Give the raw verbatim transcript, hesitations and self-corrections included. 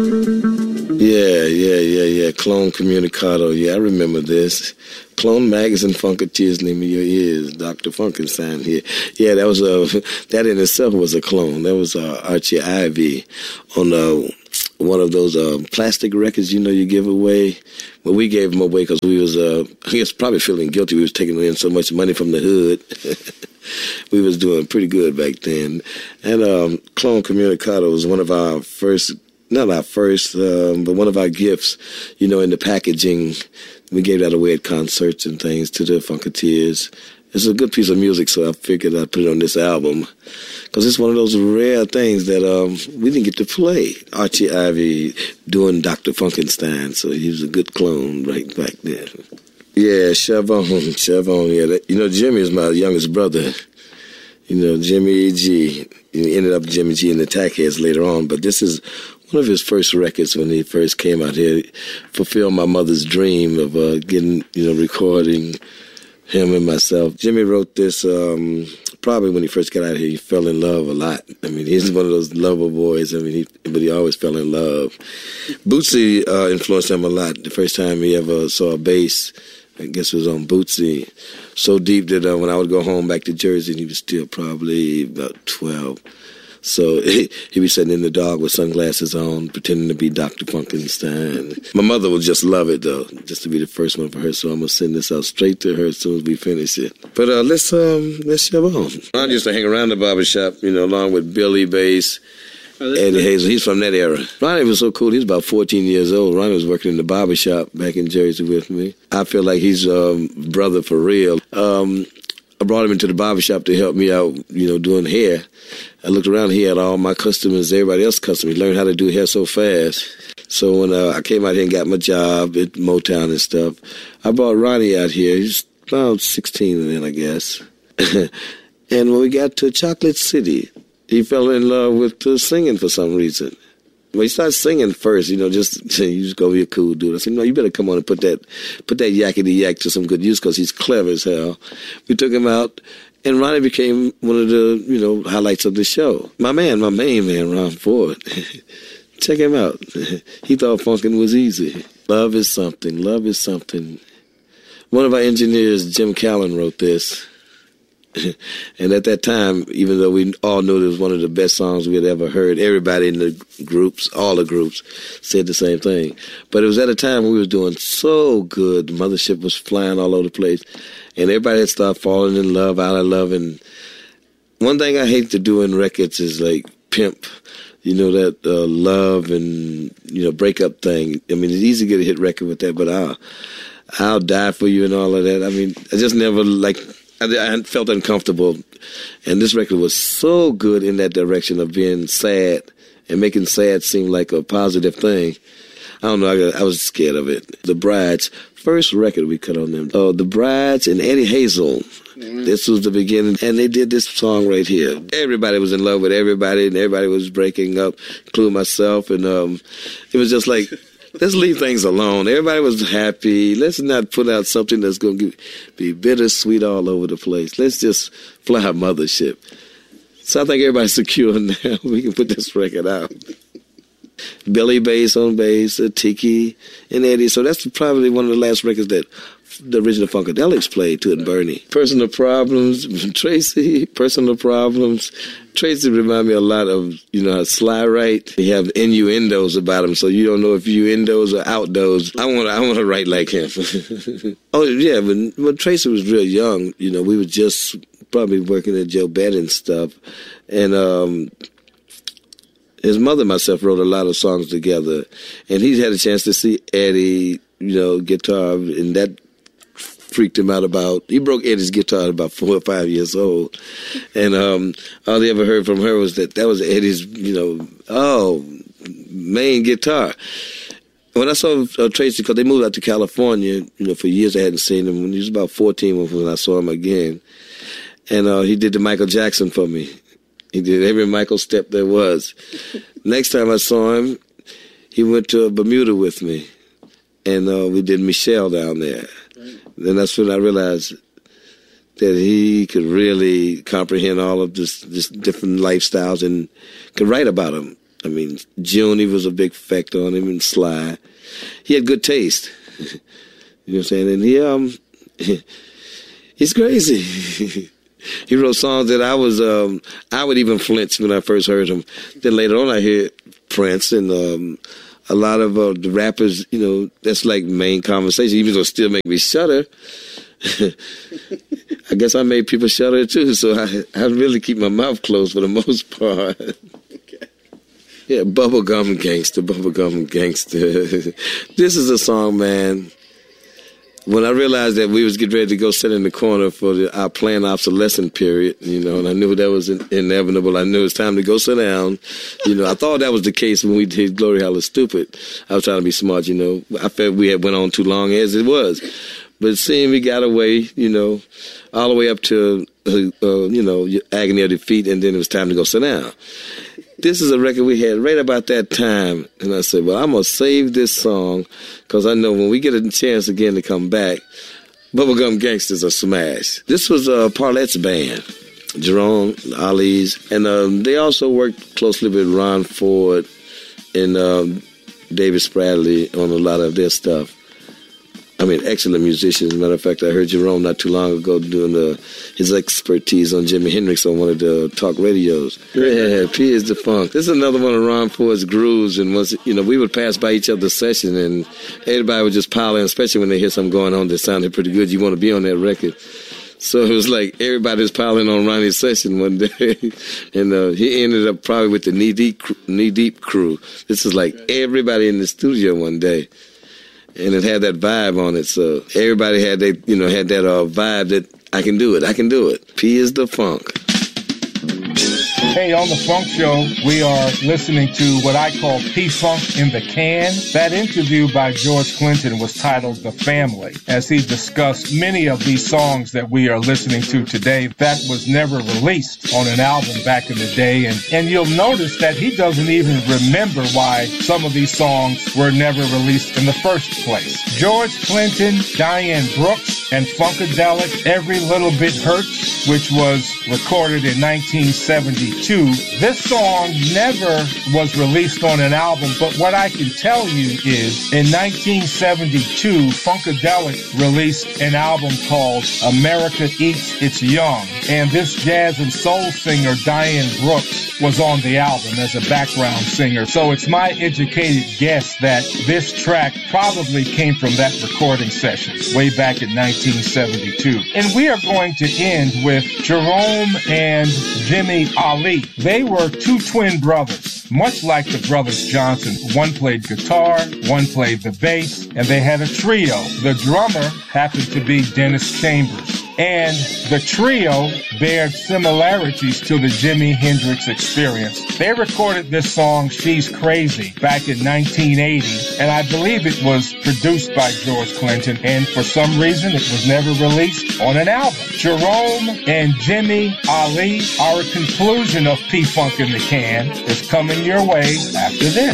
Yeah, yeah, yeah, yeah. Clone Communicado. Yeah, I remember this. Clone Magazine Funketeers, name of your ears. Doctor Funkenstein here. Yeah, that was a, that in itself was a clone. That was uh, Archie Ivy on uh, one of those uh, plastic records, you know, you give away. Well, we gave them away because we was, uh, I guess, probably feeling guilty. We was taking in so much money from the hood. We was doing pretty good back then. And um, Clone Communicado was one of our first, not our first, um, but one of our gifts, you know, in the packaging. We gave that away at concerts and things to the Funketeers. It's a good piece of music, so I figured I'd put it on this album. Because it's one of those rare things that um, we didn't get to play. Archie Ivy doing Doctor Funkenstein, so he was a good clone right back there. Yeah, Shavon, Shavon, yeah. That, you know, Jimmy is my youngest brother. You know, Jimmy G. He ended up Jimmy G in the Tackheads later on, but this is one of his first records when he first came out here. Fulfilled my mother's dream of uh, getting, you know, recording him and myself. Jimmy wrote this um, probably when he first got out here. He fell in love a lot. I mean, he's one of those lover boys. I mean, he, but he always fell in love. Bootsy uh, influenced him a lot. The first time he ever saw a bass, I guess it was on Bootsy. So deep that uh, when I would go home back to Jersey, he was still probably about twelve. So he, he'd be sitting in the dark with sunglasses on, pretending to be Doctor Funkenstein. My mother would just love it, though, just to be the first one for her. So I'm going to send this out straight to her as soon as we finish it. But uh, let's um, let's shove on. I used to hang around the barbershop, you know, along with Billy Bass, oh, Eddie Hazel. He's from that era. Ronnie was so cool. He was about fourteen years old. Ronnie was working in the barbershop back in Jersey with me. I feel like he's a um, brother for real. Um, I brought him into the barbershop to help me out, you know, doing hair. I looked around, he had all my customers, everybody else's customers. He learned how to do hair so fast. So when uh, I came out here and got my job at Motown and stuff, I brought Ronnie out here. He was about sixteen then, I guess. And when we got to Chocolate City, he fell in love with uh, singing for some reason. Well, he started singing first, you know, just you just go be a cool dude. I said, no, you better come on and put that put that yakety yak to some good use because he's clever as hell. We took him out, and Ronnie became one of the, you know, highlights of the show. My man, my main man, Ron Ford. Check him out. He thought funkin' was easy. Love is something. Love is something. One of our engineers, Jim Callan, wrote this. And at that time, even though we all knew it was one of the best songs we had ever heard, everybody in the groups, all the groups, said the same thing. But it was at a time when we were doing so good. The mothership was flying all over the place. And everybody had started falling in love, out of love. And one thing I hate to do in records is like pimp, you know, that uh, love and, you know, breakup thing. I mean, it's easy to get a hit record with that, but I'll, I'll die for you and all of that. I mean, I just never, like... I felt uncomfortable, and this record was so good in that direction of being sad and making sad seem like a positive thing. I don't know, I, got, I was scared of it. The Brides, first record we cut on them. Oh, The Brides and Eddie Hazel. Mm-hmm. This was the beginning, and they did this song right here. Everybody was in love with everybody, and everybody was breaking up, including myself, and um, it was just like... Let's leave things alone. Everybody was happy. Let's not put out something that's going to be bittersweet all over the place. Let's just fly our mothership. So I think everybody's secure now. We can put this record out. Billy Bass on bass, uh, Tiki, and Eddie. So that's probably one of the last records that the original Funkadelics played, to it and Bernie. Personal Problems, Tracy, Personal Problems. Tracy remind me a lot of, you know, Sly Wright. He have innuendos about him, so you don't know if you indos or outdos. I want, I want to write like him. Oh yeah, when when Tracy was real young, you know, we were just probably working at Joe Bed and stuff, and um, his mother and myself wrote a lot of songs together, and he had a chance to see Eddie, you know, guitar, and that freaked him out about, he broke Eddie's guitar at about four or five years old. And um, all he ever heard from her was that that was Eddie's, you know, oh, main guitar. When I saw uh, Tracy, because they moved out to California, you know, for years I hadn't seen him. When he was about fourteen when I saw him again. And uh, he did the Michael Jackson for me. He did every Michael step there was. Next time I saw him, he went to Bermuda with me. And uh, we did Michelle down there. Then that's when I realized that he could really comprehend all of this, this different lifestyles and could write about them. I mean, Juni was a big factor on him, and Sly. He had good taste. You know what I'm saying? And he, um, he's crazy. He wrote songs that I was, um, I would even flinch when I first heard him. Then later on, I heard Prince and um, a lot of uh, the rappers. You know, that's like main conversation. Even though it still make me shudder. I guess I made people shudder too. So I, I really keep my mouth closed for the most part. Okay. Yeah, Bubblegum Gangster, Bubblegum Gangster. This is a song, man. When I realized that we was getting ready to go sit in the corner for the, our planned obsolescence period, you know, and I knew that was in, inevitable. I knew it was time to go sit down. You know, I thought that was the case when we did Glory Hole is Stupid. I was trying to be smart, you know. I felt we had went on too long as it was. But seeing we got away, you know, all the way up to, uh, uh, you know, Agony of Defeat, and then it was time to go sit down. This is a record we had right about that time. And I said, well, I'm going to save this song because I know when we get a chance again to come back, Bubblegum Gangster's a smash. This was uh, Parlette's band, Jerome, Ali's. And um, they also worked closely with Ron Ford and um, David Spradley on a lot of their stuff. I mean, excellent musicians. As a matter of fact, I heard Jerome not too long ago doing the, his expertise on Jimi Hendrix on one of the talk radios. Yeah, P is the Funk. This is another one of Ron Ford's grooves. And once, you know, we would pass by each other's session, and everybody would just pile in, especially when they hear something going on that sounded pretty good. You want to be on that record. So it was like everybody was piling on Ronnie's session one day. And uh, he ended up probably with the Knee Deep, Knee Deep crew. This is like everybody in the studio one day. And it had that vibe on it, so everybody had they, you know, had that uh, vibe that I can do it, I can do it. P is the Funk. Hey, on the Funk Show, we are listening to what I call P-Funk in the Can. That interview by George Clinton was titled The Family, as he discussed many of these songs that we are listening to today that was never released on an album back in the day. And, and you'll notice that he doesn't even remember why some of these songs were never released in the first place. George Clinton, Diane Brooks, and Funkadelic, Every Little Bit Hurts, which was recorded in nineteen seventy-two. This song never was released on an album, but what I can tell you is in nineteen seventy-two, Funkadelic released an album called America Eats Its Young, and this jazz and soul singer Diane Brooks was on the album as a background singer. So it's my educated guess that this track probably came from that recording session way back in nineteen seventy-two. And we are going to end with Jerome and Jimmy Ali. They were two twin brothers, much like the brothers Johnson. One played guitar, one played the bass, and they had a trio. The drummer happened to be Dennis Chambers. And the trio bared similarities to the Jimi Hendrix Experience. They recorded this song, She's Crazy, back in nineteen eighty, and I believe it was produced by George Clinton, and for some reason it was never released on an album. Jerome and Jimmy Ali, our conclusion of P-Funk in the Can, is coming your way after this.